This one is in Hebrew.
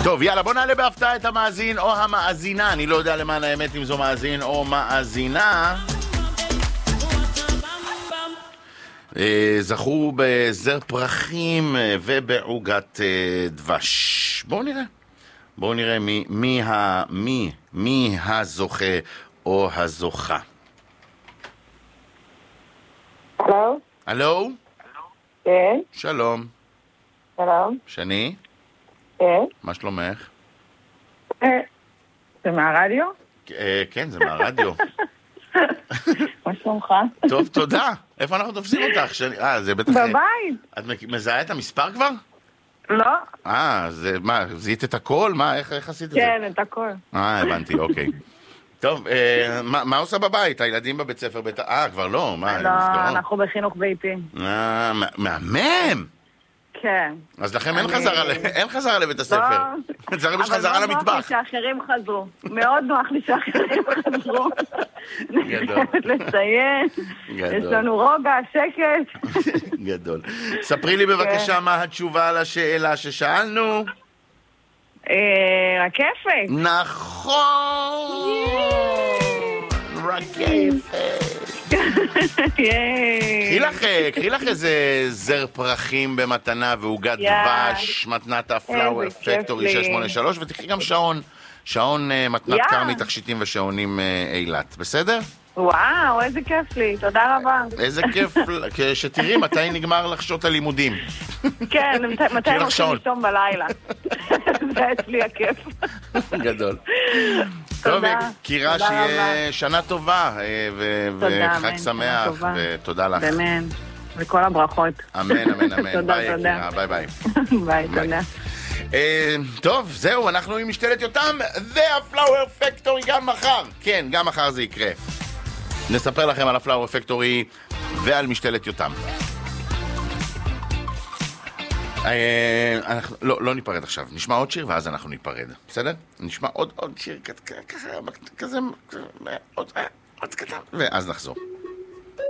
טוב, יאללה, בוא נעלה בהפתעה את המאזין או המאזינה. אני לא יודע למען האמת אם זו מאזין או מאזינה. זכו בזר פרחים ובעוגת דבש. בואו נראה מי הזוכה או הזוכה. הלו? הלו? כן. שלום. שלום. שני? כן. מה שלומך? זה מהרדיו? כן, זה מהרדיו. מה שלומך? טוב, תודה. איפה אנחנו תופסים אותך? זה בטח... בבית. את מזהה את המספר כבר? לא. זה מה, זיהית את הכל? מה, איך עשית את זה? כן, את הכל. הבנתי, אוקיי. טוב, מה עושה בבית? הילדים בבית ספר? כבר לא, מה? לא, אנחנו בחינוך ביתי. מהמם! כן. אז לכם אין חזרה לבית הספר. צריך יש חזרה למטבח. אבל מאוד נוח לי שאחרים חזרו. מאוד נוח לי שאחרים חזרו. גדול. לציין. יש לנו רוגע, שקט. גדול. ספרי לי בבקשה מה התשובה על השאלה ששאלנו. רקפת. נכון! רקפת. קחי לך איזה זר פרחים במתנה ועוגת דבש, מתנת הפלאואר פקטורי 683, ותקחי גם שעון מתנת קרמי, תכשיטים ושעונים אילת, בסדר? וואו, איזה כיף לי, תודה רבה. איזה כיף, שתראי מתי נגמר לך שעות הלימודים. כן, מתי הולכים לישון בלילה. זה אצלי הכיף. גדול. טוב, קירה, שיהיה שנה טובה, וחג שמח, ותודה לך. אמן, וכל הברכות. אמן, אמן, אמן. תודה, תודה. ביי, ביי. ביי, תודה. טוב, זהו, אנחנו עם משתלת יותם, והפלאואר פקטורי גם מחר. כן, גם מחר זה יקרה. נספר לכם על הפלאואר פקטורי ועל משתלת יותם. אנחנו לא ניפרד עכשיו, נשמע עוד שיר ואז אנחנו ניפרד, בסדר? נשמע עוד שיר כזה, עוד קטן, ואז נחזור.